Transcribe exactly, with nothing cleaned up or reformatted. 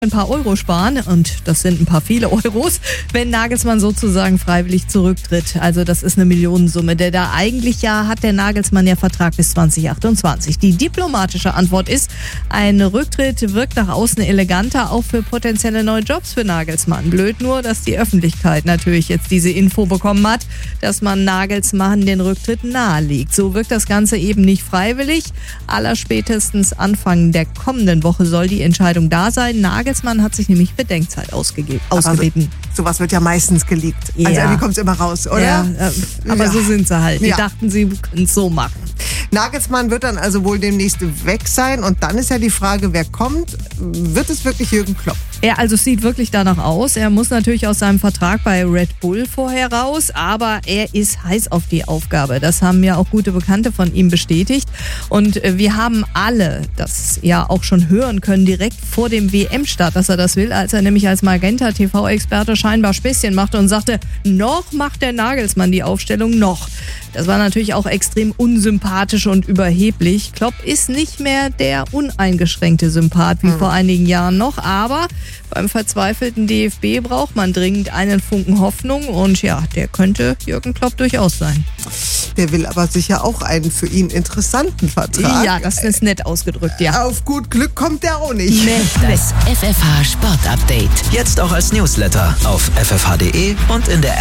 ein paar Euro sparen, und das sind ein paar viele Euros, wenn Nagelsmann sozusagen freiwillig zurücktritt. Also das ist eine Millionensumme, der da eigentlich ja hat der Nagelsmann ja Vertrag bis zwanzig achtundzwanzig. Die diplomatische Antwort ist, ein Rücktritt wirkt nach außen eleganter, auch für potenzielle neue Jobs für Nagelsmann. Blöd nur, dass die Öffentlichkeit natürlich jetzt diese Info bekommen hat, dass man Nagelsmann den Rücktritt nahelegt. So wirkt das Ganze eben nicht freiwillig. Allerspätestens Anfang der kommenden Woche soll die Entscheidung da sein. Nagelsmann Nagelsmann hat sich nämlich Bedenkzeit ausgegeben, ausgebeten. So, sowas wird ja meistens geleakt. Ja. Also irgendwie kommt es immer raus, oder? Ja, äh, aber ja. so sind sie halt. Die Ja. dachten, sie können es so machen. Nagelsmann wird dann also wohl demnächst weg sein. Und dann ist ja die Frage, wer kommt? Wird es wirklich Jürgen Klopp? Ja, also es sieht wirklich danach aus. Er muss natürlich aus seinem Vertrag bei Red Bull vorher raus, aber er ist heiß auf die Aufgabe. Das haben ja auch gute Bekannte von ihm bestätigt. Und wir haben alle das ja auch schon hören können, direkt vor dem W M-Start, dass er das will, als er nämlich als Magenta-T V-Experte scheinbar Späßchen machte und sagte, noch macht der Nagelsmann die Aufstellung, noch. Das war natürlich auch extrem unsympathisch und überheblich. Klopp ist nicht mehr der uneingeschränkte Sympath wie mhm. vor einigen Jahren noch, aber beim verzweifelten D F B braucht man dringend einen Funken Hoffnung, und ja, der könnte Jürgen Klopp durchaus sein. Der will aber sicher auch einen für ihn interessanten Vertrag. Ja, das ist nett ausgedrückt, ja. Auf gut Glück kommt der auch nicht. Nee. Das F F H Sport Update. Jetzt auch als Newsletter auf f f h punkt d e und in der App.